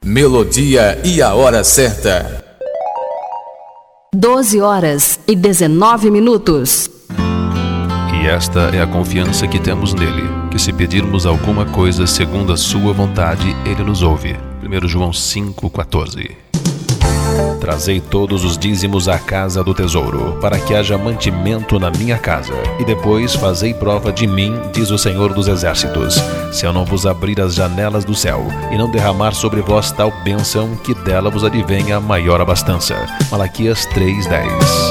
melodia e a hora certa. 12h19. E esta é a confiança que temos nele, que se pedirmos alguma coisa segundo a sua vontade, ele nos ouve. 1 João 5,14. Trazei todos os dízimos à casa do tesouro, para que haja mantimento na minha casa. E depois fazei prova de mim, diz o Senhor dos Exércitos, se eu não vos abrir as janelas do céu, e não derramar sobre vós tal bênção, que dela vos advenha maior abastança. Malaquias 3:10.